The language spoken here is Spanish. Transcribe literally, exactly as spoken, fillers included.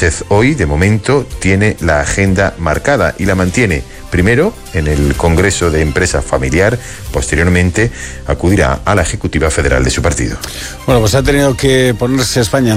Sánchez hoy, de momento, tiene la agenda marcada y la mantiene. Primero, en el Congreso de Empresa Familiar, posteriormente acudirá a la Ejecutiva Federal de su partido. Bueno, pues ha tenido que ponerse España